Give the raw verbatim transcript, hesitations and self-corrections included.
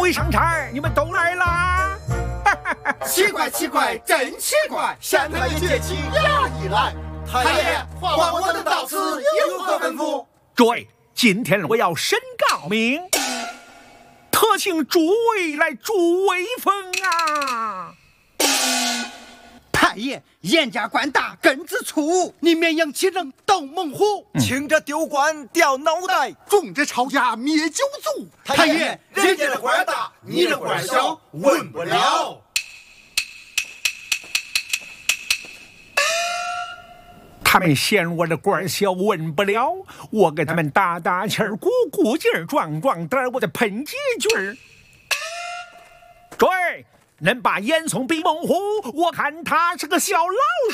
位上差，你们都来啦！ 奇怪奇怪，真奇怪！县太爷节气衙役来，太爷还我的到此有何吩咐？ 诸位，今天我要申告明，特请诸位来助威风啊！ 太爷，严家官大，根子粗，你绵羊欺人斗猛虎， 轻者丢官掉脑袋， 重者抄家灭九族。 太爷，人家的官大，你的官小，问不了。 他们嫌我的官小，问不了，我给他们打打气儿，鼓鼓劲儿，壮壮胆儿，我再喷几句儿。诸位，能把严嵩比猛虎，我看他是个小老